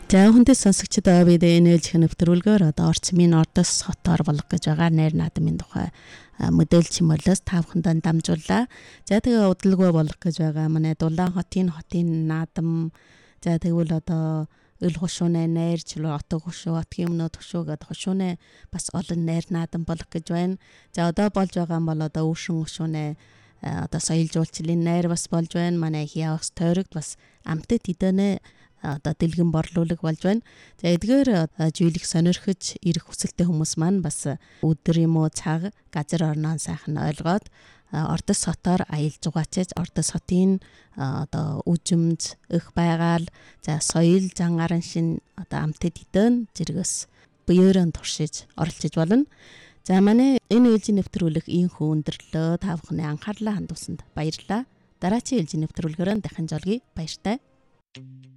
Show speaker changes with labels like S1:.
S1: За хүнтэй сонсогчдоо бид энэ ээлжих нэвтрүүлгээр одоо орчмын ордос хотоор болох гэж байгаа найр наадмын тухай мэдээлэл чимэрлээс та бүхэндээ дамжууллаа. За тэгээ удалгүй болох гэж байгаа манай Дулаан хотын наадам. За тэгвэл одоо ил хушууны найрч отог хушуу, отгийн өмнөд хушуу гэдэг хушууны бас олон найр наадам болох гэж байна. За одоо болж байгаа юм бол одоо өвшин хушууны одоо соёл жуулчлалын найр бас болж байна. Манай Хиавс тойрогт бас амтд эдэнэ одоо дэлгэн борлуулаг болж байна. За эдгээр жийлэх сонирхож ирэх хүсэлтэй хүмүүс маань бас өдөр юм уу цаг газар орноо сайхан ойлгоод ордос хотоор аялж угаачиж ордос хотын одоо үжимж өх байгаал за соёл зангарын шин одоо амтд эдэн зэрэгс биеэрэн туршиж оролцож болно. За манай энэ ээлжийн нэвтрүүлэг ийхүү өндөрлөө та бүхний анхаарлаа хандуулсанд баярлалаа. Дараагийн ээлжийн нэвтрүүлгээр дахин жолгий баяртай.